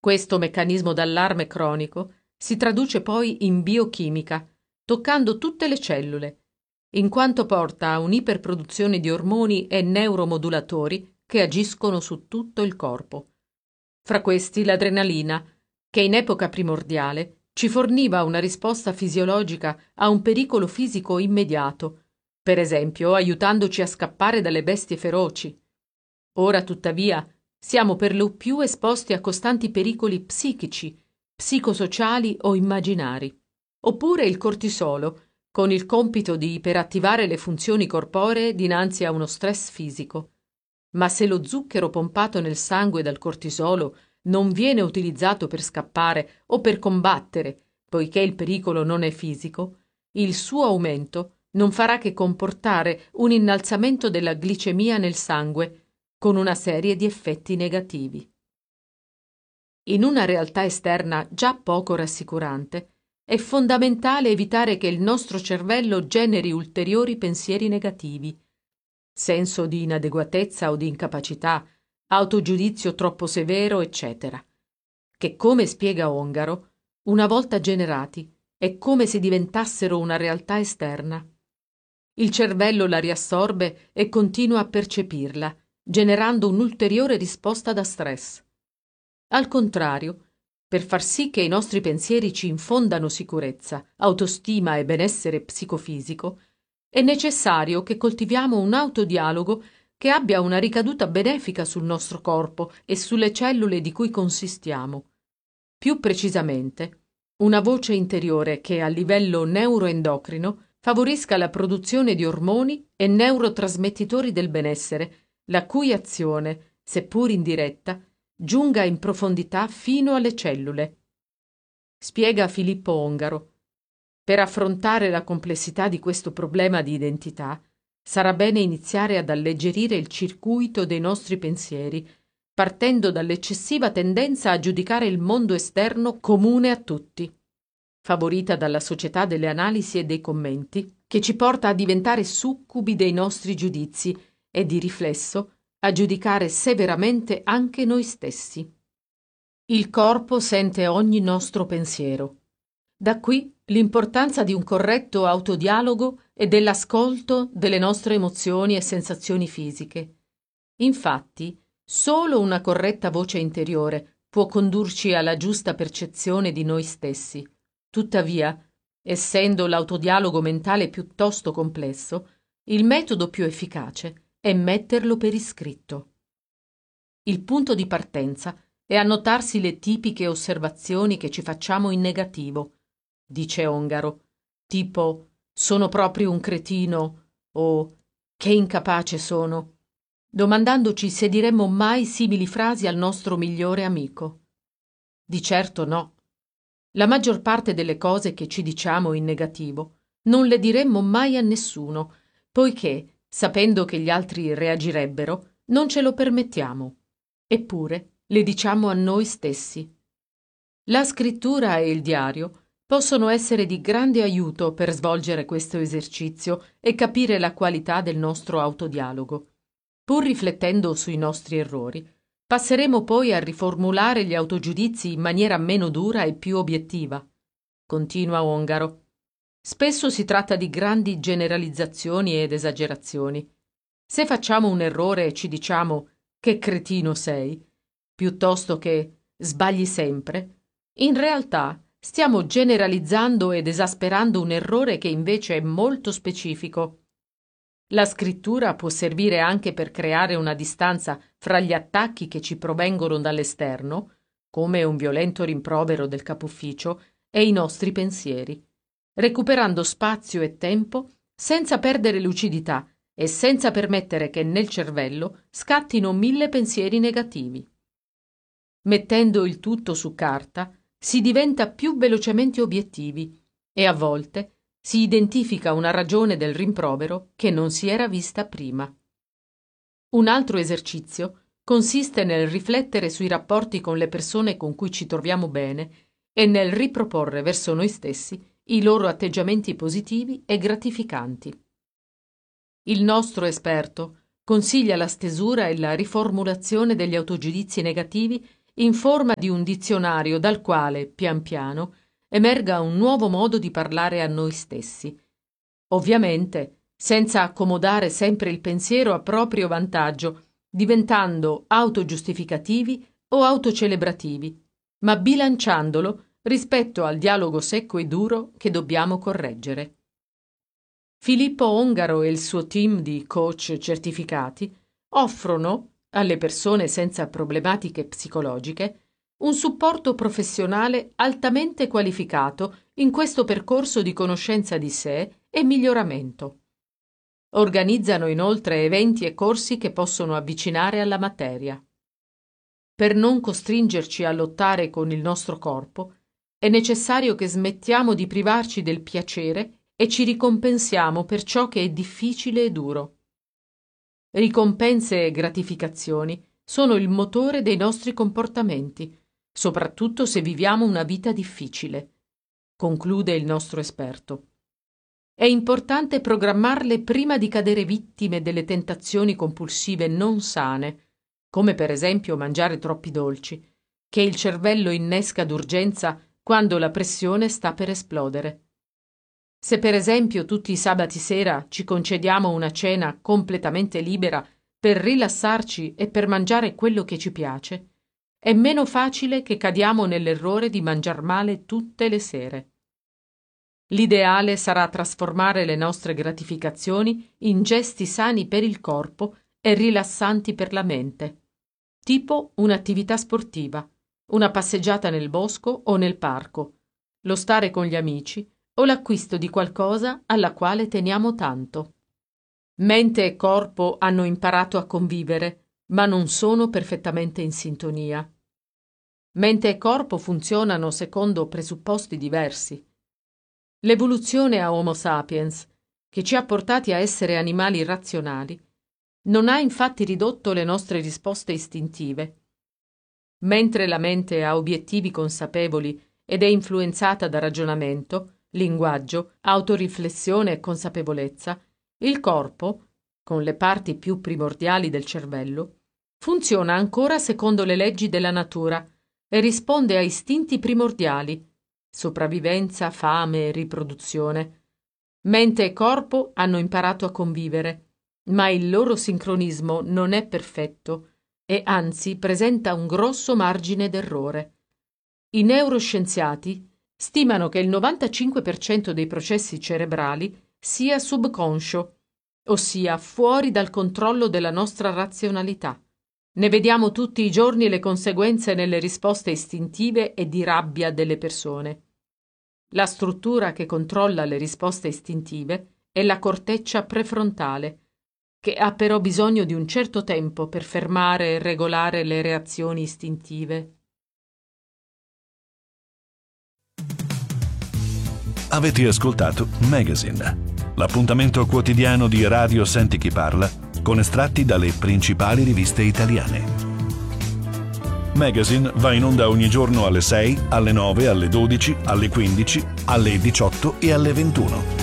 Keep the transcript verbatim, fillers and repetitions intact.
Questo meccanismo d'allarme cronico si traduce poi in biochimica, toccando tutte le cellule, in quanto porta a un'iperproduzione di ormoni e neuromodulatori che agiscono su tutto il corpo. Fra questi l'adrenalina, che in epoca primordiale ci forniva una risposta fisiologica a un pericolo fisico immediato, per esempio aiutandoci a scappare dalle bestie feroci. Ora, tuttavia, siamo per lo più esposti a costanti pericoli psichici, psicosociali o immaginari. Oppure il cortisolo, con il compito di iperattivare le funzioni corporee dinanzi a uno stress fisico. Ma se lo zucchero pompato nel sangue dal cortisolo non viene utilizzato per scappare o per combattere, poiché il pericolo non è fisico, il suo aumento non farà che comportare un innalzamento della glicemia nel sangue, con una serie di effetti negativi. In una realtà esterna già poco rassicurante, è fondamentale evitare che il nostro cervello generi ulteriori pensieri negativi, senso di inadeguatezza o di incapacità, autogiudizio troppo severo, eccetera, che, come spiega Ongaro, una volta generati, è come se diventassero una realtà esterna. Il cervello la riassorbe e continua a percepirla, generando un'ulteriore risposta da stress. Al contrario, per far sì che i nostri pensieri ci infondano sicurezza, autostima e benessere psicofisico, è necessario che coltiviamo un autodialogo che abbia una ricaduta benefica sul nostro corpo e sulle cellule di cui consistiamo. Più precisamente, una voce interiore che a livello neuroendocrino favorisca la produzione di ormoni e neurotrasmettitori del benessere, la cui azione, seppur indiretta, giunga in profondità fino alle cellule. Spiega Filippo Ongaro. Per affrontare la complessità di questo problema di identità, sarà bene iniziare ad alleggerire il circuito dei nostri pensieri, partendo dall'eccessiva tendenza a giudicare il mondo esterno comune a tutti, favorita dalla società delle analisi e dei commenti, che ci porta a diventare succubi dei nostri giudizi e, di riflesso, a giudicare severamente anche noi stessi. Il corpo sente ogni nostro pensiero. Da qui l'importanza di un corretto autodialogo e dell'ascolto delle nostre emozioni e sensazioni fisiche. Infatti, solo una corretta voce interiore può condurci alla giusta percezione di noi stessi. Tuttavia, essendo l'autodialogo mentale piuttosto complesso, il metodo più efficace è metterlo per iscritto. Il punto di partenza è annotarsi le tipiche osservazioni che ci facciamo in negativo, dice Ongaro, tipo «sono proprio un cretino» o «che incapace sono», domandandoci se diremmo mai simili frasi al nostro migliore amico. Di certo no. La maggior parte delle cose che ci diciamo in negativo non le diremmo mai a nessuno, poiché, sapendo che gli altri reagirebbero, non ce lo permettiamo. Eppure le diciamo a noi stessi. La scrittura e il diario possono essere di grande aiuto per svolgere questo esercizio e capire la qualità del nostro autodialogo. Pur riflettendo sui nostri errori, passeremo poi a riformulare gli autogiudizi in maniera meno dura e più obiettiva. Continua Ongaro. Spesso si tratta di grandi generalizzazioni ed esagerazioni. Se facciamo un errore e ci diciamo «che cretino sei», piuttosto che «sbagli sempre», in realtà stiamo generalizzando ed esasperando un errore che invece è molto specifico. La scrittura può servire anche per creare una distanza fra gli attacchi che ci provengono dall'esterno, come un violento rimprovero del capufficio, e i nostri pensieri, recuperando spazio e tempo senza perdere lucidità e senza permettere che nel cervello scattino mille pensieri negativi. Mettendo il tutto su carta, si diventa più velocemente obiettivi e a volte si identifica una ragione del rimprovero che non si era vista prima. Un altro esercizio consiste nel riflettere sui rapporti con le persone con cui ci troviamo bene e nel riproporre verso noi stessi i loro atteggiamenti positivi e gratificanti. Il nostro esperto consiglia la stesura e la riformulazione degli autogiudizi negativi in forma di un dizionario dal quale, pian piano, emerga un nuovo modo di parlare a noi stessi. Ovviamente, senza accomodare sempre il pensiero a proprio vantaggio, diventando autogiustificativi o autocelebrativi, ma bilanciandolo rispetto al dialogo secco e duro che dobbiamo correggere. Filippo Ongaro e il suo team di coach certificati offrono, alle persone senza problematiche psicologiche, un supporto professionale altamente qualificato in questo percorso di conoscenza di sé e miglioramento. Organizzano inoltre eventi e corsi che possono avvicinare alla materia. Per non costringerci a lottare con il nostro corpo, è necessario che smettiamo di privarci del piacere e ci ricompensiamo per ciò che è difficile e duro. Ricompense e gratificazioni sono il motore dei nostri comportamenti, soprattutto se viviamo una vita difficile, conclude il nostro esperto. È importante programmarle prima di cadere vittime delle tentazioni compulsive non sane, come per esempio mangiare troppi dolci, che il cervello innesca d'urgenza quando la pressione sta per esplodere. Se per esempio tutti i sabati sera ci concediamo una cena completamente libera per rilassarci e per mangiare quello che ci piace, è meno facile che cadiamo nell'errore di mangiar male tutte le sere. L'ideale sarà trasformare le nostre gratificazioni in gesti sani per il corpo e rilassanti per la mente, tipo un'attività sportiva, una passeggiata nel bosco o nel parco, lo stare con gli amici o l'acquisto di qualcosa alla quale teniamo tanto. Mente e corpo hanno imparato a convivere, ma non sono perfettamente in sintonia. Mente e corpo funzionano secondo presupposti diversi. L'evoluzione a Homo sapiens, che ci ha portati a essere animali razionali, non ha infatti ridotto le nostre risposte istintive. Mentre la mente ha obiettivi consapevoli ed è influenzata da ragionamento, linguaggio, autoriflessione e consapevolezza, il corpo, con le parti più primordiali del cervello, funziona ancora secondo le leggi della natura e risponde a istinti primordiali, sopravvivenza, fame e riproduzione. Mente e corpo hanno imparato a convivere, ma il loro sincronismo non è perfetto e anzi presenta un grosso margine d'errore. I neuroscienziati stimano che il novantacinque per cento dei processi cerebrali sia subconscio, ossia fuori dal controllo della nostra razionalità. Ne vediamo tutti i giorni le conseguenze nelle risposte istintive e di rabbia delle persone. La struttura che controlla le risposte istintive è la corteccia prefrontale, che ha però bisogno di un certo tempo per fermare e regolare le reazioni istintive. Avete ascoltato Magazine, l'appuntamento quotidiano di Radio Senti Chi Parla con estratti dalle principali riviste italiane. Magazine va in onda ogni giorno alle sei, alle nove, alle dodici, alle quindici, alle diciotto e alle ventuno.